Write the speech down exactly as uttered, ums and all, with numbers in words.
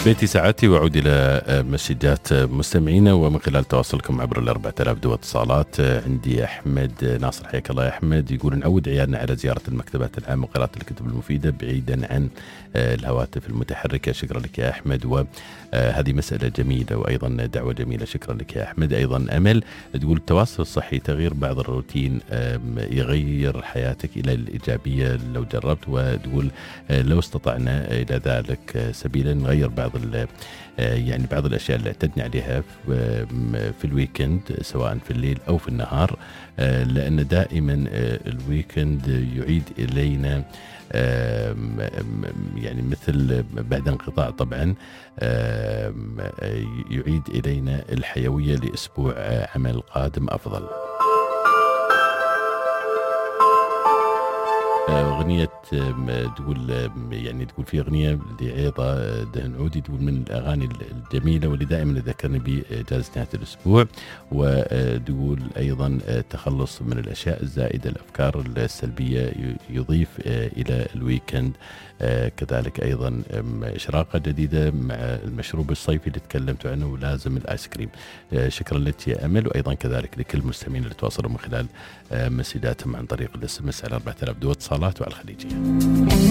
بيتي ساعاتي وأعود إلى مسجات مستمعينا ومن خلال تواصلكم عبر الأربعة آلاف دو اتصالات. عندي أحمد ناصر، حياك الله يا أحمد، يقول نعود عيالنا على زيارة المكتبات العامة وقراءة الكتب المفيدة بعيدا عن الهواتف المتحركة. شكرا لك يا أحمد، وهذه مسألة جميلة وأيضا دعوة جميلة. شكرا لك يا أحمد. أيضا أمل تقول التواصل الصحي، تغيير بعض الروتين يغير حياتك إلى الإيجابية لو جربت، وتقول لو استطعنا إلى ذلك سبيلا نغير بعض يعني بعض الأشياء اللي اعتدنا عليها في الويكند سواء في الليل أو في النهار، لأن دائما الويكند يعيد إلينا يعني مثل بعد انقطاع طبعا يعيد إلينا الحيوية لأسبوع عمل قادم أفضل. أغنية تقول يعني تقول في أغنية لعيضة دهن عودي، تقول من الأغاني الجميلة واللي دائما ذكرني بإجازة نهاية الأسبوع، وتقول أيضا تخلص من الأشياء الزائدة الأفكار السلبية يضيف إلى الويكند. كذلك أيضا إشراقة جديدة مع المشروب الصيفي اللي تكلمت عنه ولازم الآيس كريم. شكرا لك يا أمل، وأيضا كذلك لكل المستمعين اللي تواصلوا من خلال مسجاتهم عن طريق الاس ام اس على أربعة آلاف دو اتصالات وعلى الخليجية.